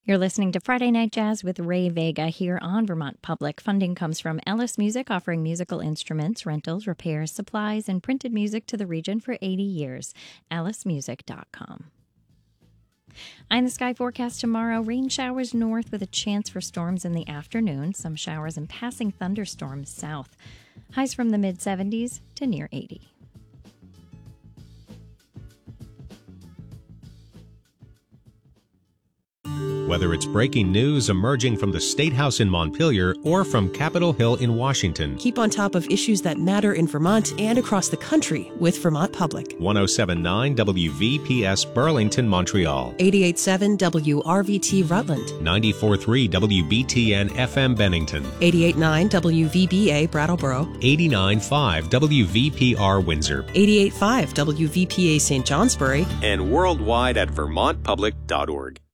You're listening to Friday Night Jazz with Ray Vega here on Vermont Public. Funding comes from Ellis Music, offering musical instruments, rentals, repairs, supplies, and printed music to the region for 80 years. ellismusic.com. Eye in the sky forecast tomorrow. Rain showers north with a chance for storms in the afternoon. Some showers and passing thunderstorms south. Highs from the mid-70s to near 80. Whether it's breaking news emerging from the State House in Montpelier or from Capitol Hill in Washington, keep on top of issues that matter in Vermont and across the country with Vermont Public. 107.9 WVPS Burlington, Montreal. 88.7 WRVT Rutland. 94.3 WBTN FM Bennington. 88.9 WVBA Brattleboro. 89.5 WVPR Windsor. 88.5 WVPA St. Johnsbury. And worldwide at vermontpublic.org.